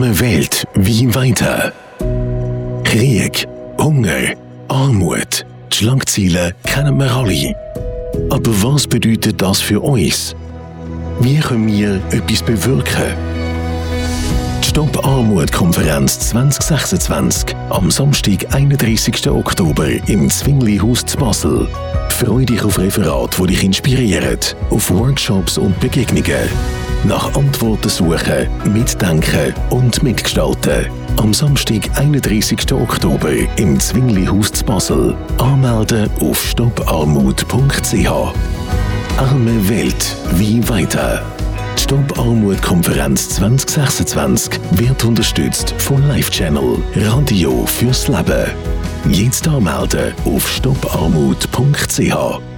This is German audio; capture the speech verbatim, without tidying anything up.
Arme Welt, wie weiter? Krieg, Hunger, Armut, die Schlagzeilen kennen wir alle. Aber was bedeutet das für uns? Wie können wir etwas bewirken? Die Stopp-Armut-Konferenz zwanzig sechsundzwanzig am Samstag, einunddreißigsten Oktober im Zwingli-Haus zu Basel. Freu dich auf Referate, die dich inspirieren, auf Workshops und Begegnungen. Nach Antworten suchen, mitdenken und mitgestalten. Am Samstag, einunddreißigsten Oktober im Zwingli-Haus zu Basel. Anmelden auf stopp armut punkt c h. Arme Welt, wie weiter? Die Stopp-Armut-Konferenz zwanzig sechsundzwanzig wird unterstützt von Life Channel, Radio fürs Leben. Jetzt anmelden auf stopp armut punkt c h.